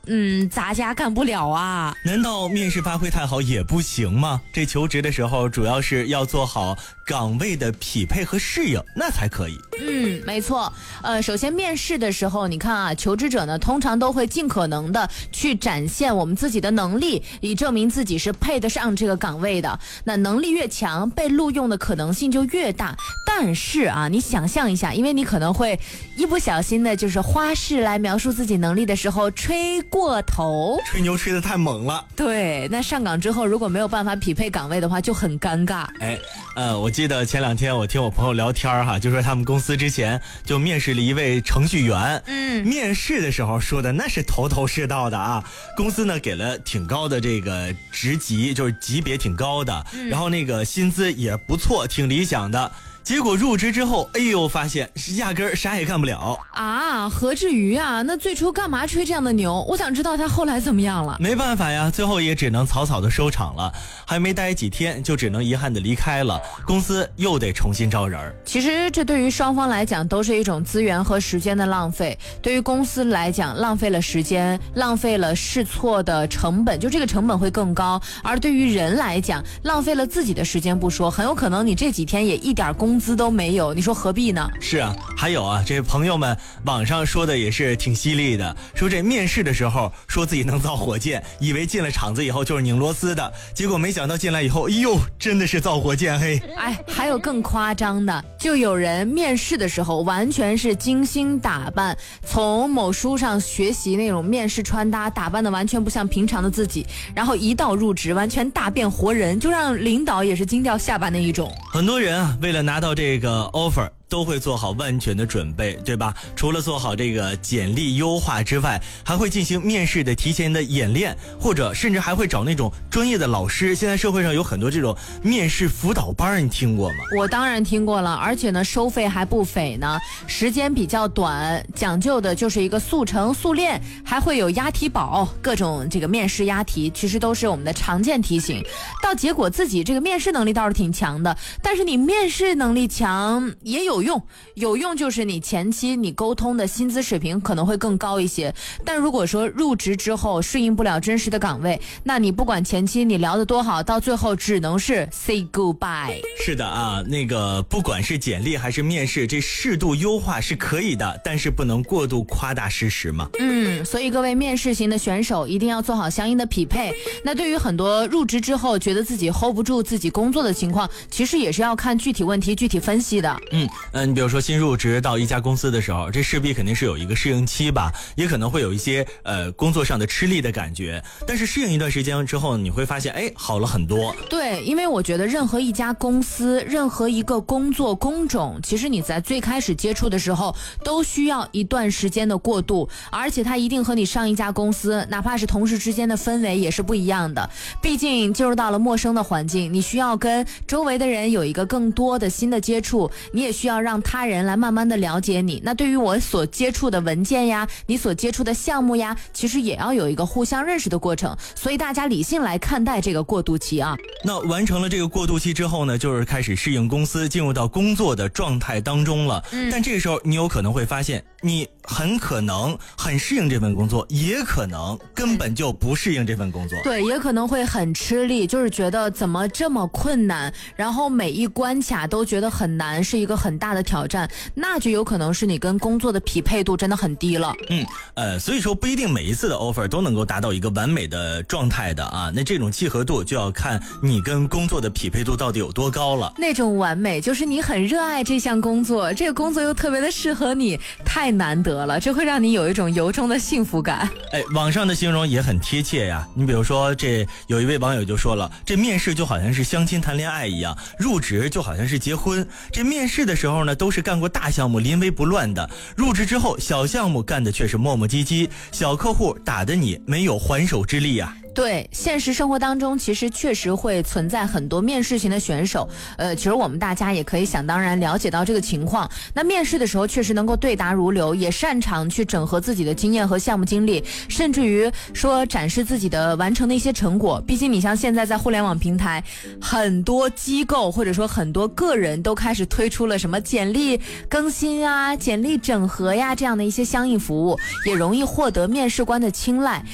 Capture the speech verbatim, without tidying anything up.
嗯，咱家干不了啊。 难道面试发挥太好也不行吗？这求职的时候主要是要做好岗位的匹配和适应，那才可以。 嗯，没错。呃，首先面试的时候，你看啊，求职者呢通常都会尽可能的去展现我们自己的能力，以证明自己是配得上这个岗位的。那能力越强，被录用的可能性就越大。但是啊，你想象一下，因为你可能会一不小心的就是花式来描述自己能力的时候吹过头， 吹牛吹得太猛了。 对，那上岗之后如果没有办法匹配岗位的话，就很尴尬。 哎，呃，我记得前两天我听我朋友聊天哈，就说他们公司之前就面试了一位程序员，嗯，面试的时候说的那是头头是道的啊，公司呢给了挺高的这个职级，就是级别挺高的，嗯，然后那个薪资也不错，挺理想的。结果入职之后，哎呦，发现是压根儿啥也干不了啊！何至于啊？那最初干嘛吹这样的牛？我想知道他后来怎么样了。 没办法呀，最后也只能草草的收场了，还没待几天就只能遗憾的离开了，公司又得重新招人。 其实这对于双方来讲都是一种资源和时间的浪费。对于公司来讲，浪费了时间，浪费了试错的成本，就这个成本会更高；而对于人来讲，浪费了自己的时间不说，很有可能你这几天也一点工资都没有，你说何必呢？ 是啊，还有啊，这朋友们网上说的也是挺犀利的，说这面试的时候说自己能造火箭，以为进了厂子以后就是拧螺丝的，结果没想到进来以后，哎呦，真的是造火箭嘿！ 哎，还有更夸张的，就有人面试的时候完全是精心打扮，从某书上学习那种面试穿搭，打扮的完全不像平常的自己，然后一到入职完全大变活人，就让领导也是惊掉下巴那一种。 很多人啊，为了拿到这个 offer都会做好万全的准备，对吧？除了做好这个简历优化之外，还会进行面试的提前的演练，或者甚至还会找那种专业的老师。现在社会上有很多这种面试辅导班，你听过吗？ 我当然听过了，而且呢收费还不菲呢，时间比较短，讲究的就是一个速成速练，还会有押题宝，各种这个面试押题其实都是我们的常见题型。到结果自己这个面试能力倒是挺强的，但是你面试能力强也有用，有用就是你前期你沟通的薪资水平可能会更高一些，但如果说入职之后适应不了真实的岗位，那你不管前期你聊得多好，到最后只能是 say goodbye。 是的啊，那个不管是简历还是面试，这适度优化是可以的，但是不能过度夸大事实嘛。 嗯，所以各位面试型的选手一定要做好相应的匹配。那对于很多入职之后觉得自己 hold 不住自己工作的情况，其实也是要看具体问题具体分析的。 嗯嗯，你比如说新入职到一家公司的时候，这势必肯定是有一个适应期吧，也可能会有一些呃工作上的吃力的感觉，但是适应一段时间之后，你会发现哎好了很多。 对，因为我觉得任何一家公司，任何一个工作工种，其实你在最开始接触的时候都需要一段时间的过渡，而且它一定和你上一家公司哪怕是同事之间的氛围也是不一样的。毕竟进入到了陌生的环境，你需要跟周围的人有一个更多的新的接触，你也需要让他人来慢慢的了解你。那对于我所接触的文件呀，你所接触的项目呀，其实也要有一个互相认识的过程，所以大家理性来看待这个过渡期啊。 那完成了这个过渡期之后呢，就是开始适应公司，进入到工作的状态当中了。嗯，但这个时候你有可能会发现，你很可能很适应这份工作，也可能根本就不适应这份工作。 对，也可能会很吃力，就是觉得怎么这么困难，然后每一关卡都觉得很难，是一个很大的挑战，那就有可能是你跟工作的匹配度真的很低了。 嗯，呃，所以说不一定每一次的 offer 都能够达到一个完美的状态的啊。那这种契合度就要看你跟工作的匹配度到底有多高了。 那种完美就是你很热爱这项工作，这个工作又特别的适合你，太难得了，这会让你有一种由衷的幸福感。 哎，网上的形容也很贴切呀。你比如说，这有一位网友就说了，这面试就好像是相亲谈恋爱一样，入职就好像是结婚。这面试的时候呢，都是干过大项目临危不乱的，入职之后小项目干的却是磨磨唧唧，小客户打得你没有还手之力啊。 对，现实生活当中其实确实会存在很多面试型的选手，呃，其实我们大家也可以想当然了解到这个情况。那面试的时候确实能够对答如流，也擅长去整合自己的经验和项目经历，甚至于说展示自己的完成的一些成果。毕竟你像现在在互联网平台，很多机构或者说很多个人都开始推出了什么简历更新啊、简历整合呀这样的一些相应服务，也容易获得面试官的青睐。